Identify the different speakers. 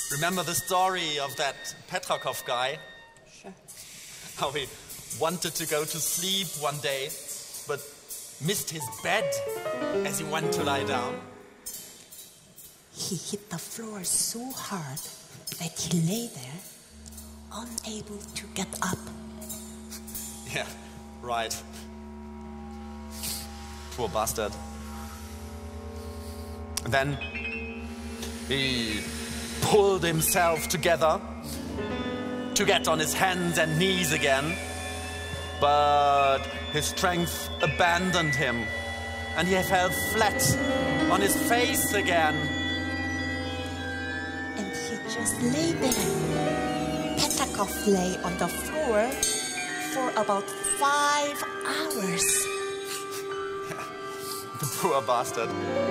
Speaker 1: Remember the story of that Petrakov guy?
Speaker 2: Sure.
Speaker 1: How he wanted to go to sleep one day, but missed his bed as he went to lie down.
Speaker 2: He hit the floor so hard that he lay there, unable to get up.
Speaker 1: Yeah, right. Poor bastard. And then he pulled himself together to get on his hands and knees again, but his strength abandoned him, and he fell flat on his face again.
Speaker 2: And he just lay there. Petrakov lay on the floor for about 5 hours.
Speaker 1: The poor bastard.